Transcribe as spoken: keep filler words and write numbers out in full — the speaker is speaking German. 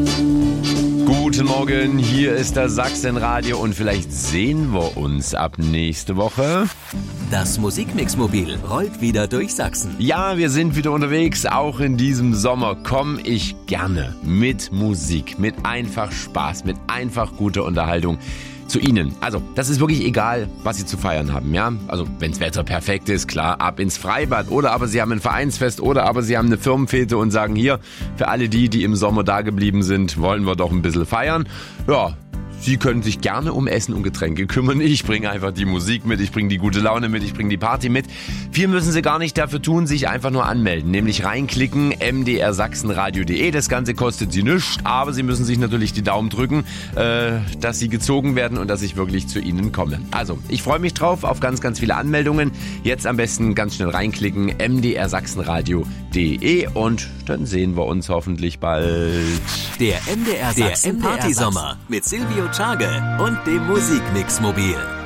Guten Morgen, hier ist das Sachsenradio und vielleicht sehen wir uns ab nächste Woche. Das Musikmix-Mobil rollt wieder durch Sachsen. Ja, wir sind wieder unterwegs, auch in diesem Sommer komme ich gerne mit Musik, mit einfach Spaß, mit einfach guter Unterhaltung zu Ihnen. Also, das ist wirklich egal, was Sie zu feiern haben, ja? Also, wenns Wetter perfekt ist, klar, ab ins Freibad. Oder aber Sie haben ein Vereinsfest oder aber Sie haben eine Firmenfete und sagen, hier, für alle die, die im Sommer da geblieben sind, wollen wir doch ein bisschen feiern. Ja, Sie können sich gerne um Essen und Getränke kümmern. Ich bringe einfach die Musik mit, ich bringe die gute Laune mit, ich bringe die Party mit. Viel müssen Sie gar nicht dafür tun, sich einfach nur anmelden. Nämlich reinklicken, m d r sachsenradio punkt d e. Das Ganze kostet Sie nichts, aber Sie müssen sich natürlich die Daumen drücken, äh, dass Sie gezogen werden und dass ich wirklich zu Ihnen komme. Also, ich freue mich drauf auf ganz, ganz viele Anmeldungen. Jetzt am besten ganz schnell reinklicken, m d r sachsenradio punkt d e und dann sehen wir uns hoffentlich bald. Der M D R Sachsen Partysommer mit Silvio Tschage und dem Musikmix-Mobil.